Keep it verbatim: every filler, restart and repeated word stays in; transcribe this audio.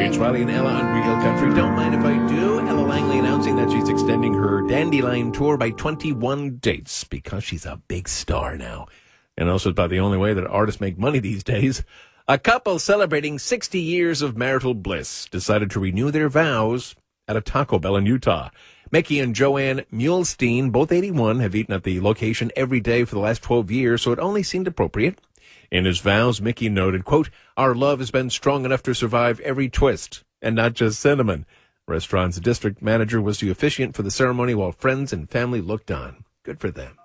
Thanks, Riley and Ella on Real Country. Don't mind if I do. Ella Langley announcing that she's extending her Dandelion tour by twenty-one dates because she's a big star now. And also about the only way that artists make money these days. A couple celebrating sixty years of marital bliss decided to renew their vows at a Taco Bell in Utah. Mickey and Joanne Muhlstein, both eighty-one, have eaten at the location every day for the last twelve years, so it only seemed appropriate. In his vows, Mickey noted, quote, "Our love has been strong enough to survive every twist, and not just cinnamon." Restaurant's district manager was the officiant for the ceremony while friends and family looked on. Good for them.